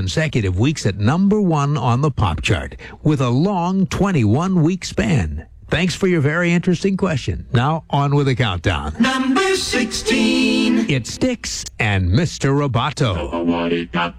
consecutive weeks at number 1 on the pop chart with a long 21-week span. Thanks for your very interesting question. Now, on with the countdown. Number 16. It's Styx and Mr. Roboto.